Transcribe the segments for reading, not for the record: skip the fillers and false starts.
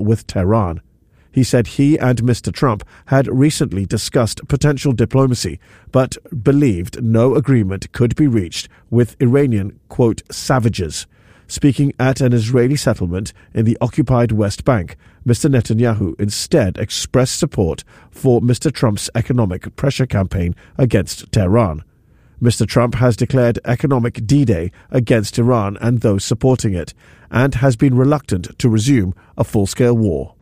with Tehran. He said he and Mr. Trump had recently discussed potential diplomacy, but believed no agreement could be reached with Iranian, quote, savages. Speaking at an Israeli settlement in the occupied West Bank, Mr. Netanyahu instead expressed support for Mr. Trump's economic pressure campaign against Tehran. Mr. Trump has declared economic D-Day against Iran and those supporting it, and has been reluctant to resume a full-scale war.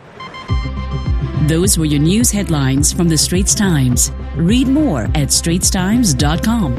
Those were your news headlines from the Straits Times. Read more at straitstimes.com.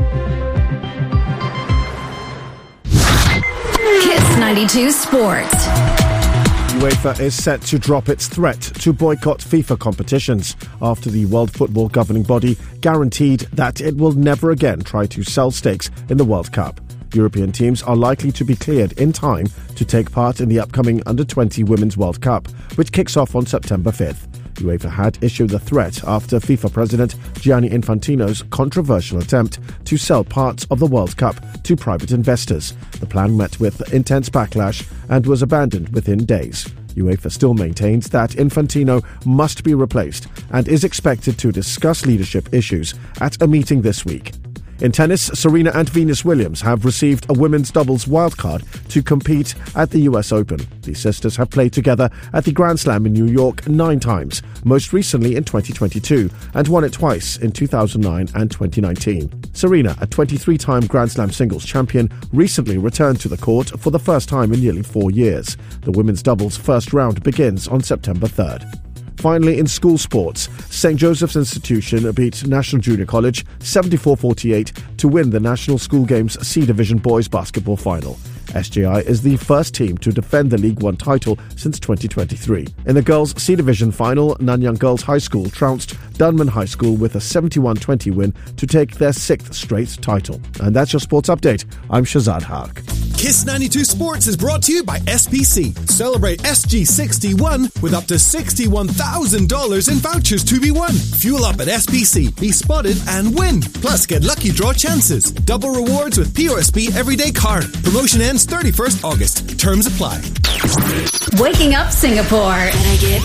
Kiss 92 Sports. UEFA is set to drop its threat to boycott FIFA competitions after the World Football Governing Body guaranteed that it will never again try to sell stakes in the World Cup. European teams are likely to be cleared in time to take part in the upcoming Under-20 Women's World Cup, which kicks off on September 5th. UEFA had issued the threat after FIFA President Gianni Infantino's controversial attempt to sell parts of the World Cup to private investors. The plan met with intense backlash and was abandoned within days. UEFA still maintains that Infantino must be replaced and is expected to discuss leadership issues at a meeting this week. In tennis, Serena and Venus Williams have received a women's doubles wildcard to compete at the US Open. The sisters have played together at the Grand Slam in New York 9 times, most recently in 2022, and won it twice in 2009 and 2019. Serena, a 23-time Grand Slam singles champion, recently returned to the court for the first time in nearly 4 years. The women's doubles first round begins on September 3rd. Finally, in school sports, St. Joseph's Institution beat National Junior College 74-48 to win the National School Games C Division Boys Basketball Final. SJI is the first team to defend the League One title since 2023. In the girls' C Division Final, Nanyang Girls High School trounced Dunman High School with a 71-20 win to take their 6th straight title. And that's your sports update. I'm Shazad Haq. Kiss 92 Sports is brought to you by SPC. Celebrate SG61 with up to $61,000 in vouchers to be won. Fuel up at SPC, be spotted and win. Plus, get lucky draw chances. Double rewards with POSB Everyday Card. Promotion ends 31st August. Terms apply. Waking up Singapore. Gotta get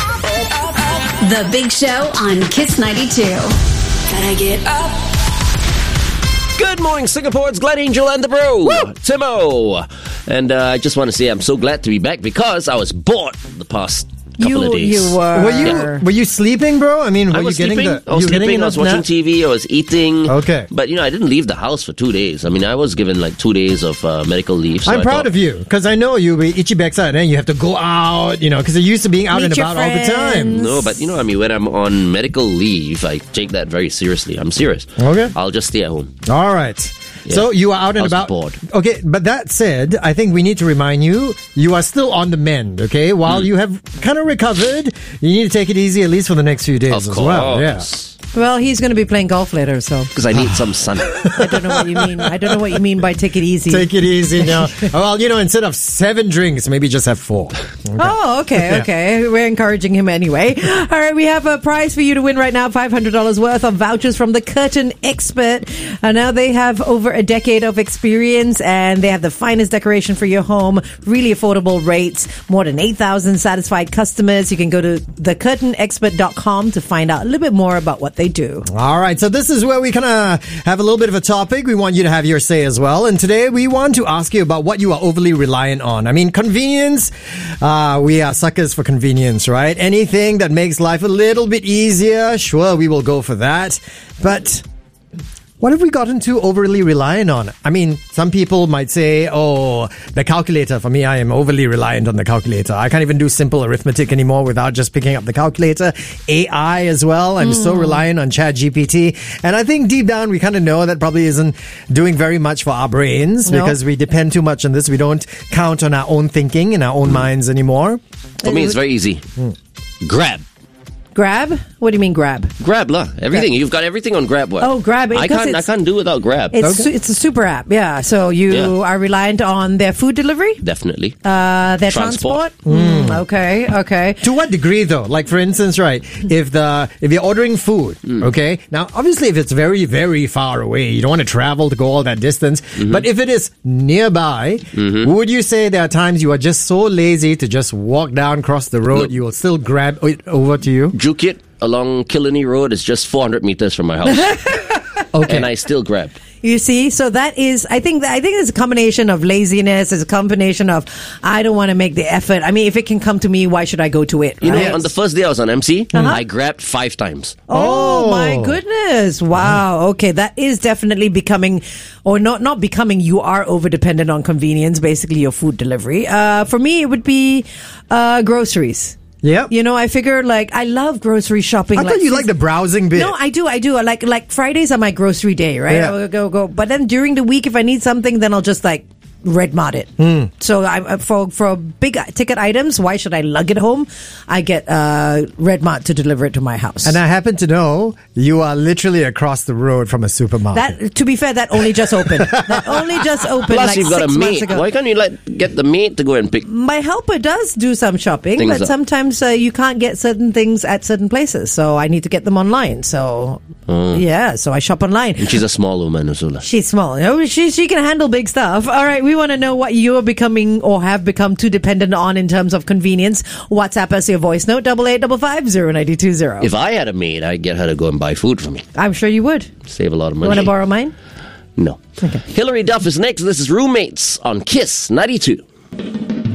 up. The Big Show on Kiss 92. Gotta get up. Good morning, Singapore. It's Glenn Angel and the Bro, Timo. And I just want to say I'm so glad to be back because I was bored the past couple of days. You were. Were you sleeping, bro? I mean, I was sleeping. I was watching TV. I was eating. Okay. But, I didn't leave the house for 2 days. I mean, I was given 2 days of medical leave. So I'm proud of you because I know you be itchy backside and you have to go out, because you're used to being out and about all the time. No, but, when I'm on medical leave, I take that very seriously. I'm serious. Okay. I'll just stay at home. All right. Yeah. So you are out and about. Bored. Okay, but that said, I think we need to remind you are still on the mend, okay? While you have kind of recovered, you need to take it easy at least for the next few days as well. Yeah. Well, he's going to be playing golf later, so. Because I need some sun. I don't know what you mean. I don't know what you mean by take it easy. Take it easy now. Well, instead of 7 drinks, maybe just have 4. Okay. Oh, okay. We're encouraging him anyway. All right, we have a prize for you to win right now, $500 worth of vouchers from the Curtain Expert. Now they have over a decade of experience and they have the finest decoration for your home, really affordable rates, more than 8,000 satisfied customers. You can go to thecurtainexpert.com to find out a little bit more about what they do. All right, so this is where we kind of have a little bit of a topic. We want you to have your say as well. And today we want to ask you about what you are overly reliant on. I mean, convenience. We are suckers for convenience, right? Anything that makes life a little bit easier, sure, we will go for that. But what have we gotten too overly reliant on? I mean, some people might say, the calculator. For me, I am overly reliant on the calculator. I can't even do simple arithmetic anymore without just picking up the calculator. AI as well. I'm so reliant on ChatGPT. And I think deep down, we kind of know that probably isn't doing very much for our brains because we depend too much on this. We don't count on our own thinking in our own minds anymore. For me, it's very easy. Grab. Grab? What do you mean Grab? Grab lah. Everything. You've got everything on Grab. What? Oh, Grab. I can't do without Grab. It's a super app, yeah. So you are reliant on their food delivery? Definitely. Their transport? Okay. To what degree, though? Like, for instance, right, if you're ordering food, okay? Now, obviously, if it's very, very far away, you don't want to travel to go all that distance. But if it is nearby, would you say there are times you are just so lazy to just walk down, cross the road, you will still grab it over to you? Jukit along Killarney Road is just 400 meters from my house. Okay. And I still grab. You see, so that is, I think it's a combination of laziness. It's a combination of, I don't want to make the effort. I mean, if it can come to me, why should I go to it? You know, on the first day I was on MC, I grabbed 5 times. Oh my goodness. Wow. Okay. That is definitely becoming, or not becoming, you are over dependent on convenience, basically your food delivery. For me, it would be, groceries. Yep. You know, I figure I love grocery shopping. I thought you like the browsing bit. No, I do. I like Fridays are my grocery day, right? Yeah. I will go. But then during the week, if I need something, then I'll just Red Mart it. So I for big ticket items, why should I lug it home? I get Red Mart to deliver it to my house. And I happen to know you are literally across the road from a supermarket. That, to be fair, that only just opened. Plus, you've got a 6 months maid. ago. Why can't you get the maid to go and pick? My helper does do some shopping, Things but up. sometimes you can't get certain things at certain places. So I need to get them online. So so I shop online. And she's a small woman, Uzula. She's small. You know, she can handle big stuff. All right, we want to know what you're becoming or have become too dependent on in terms of convenience. WhatsApp us your voice note 8855-0920. If I had a maid, I'd get her to go and buy food for me. I'm sure you would. Save a lot of You money. want to borrow mine? No. Okay. Hillary Duff is next. This is Roommates on Kiss 92.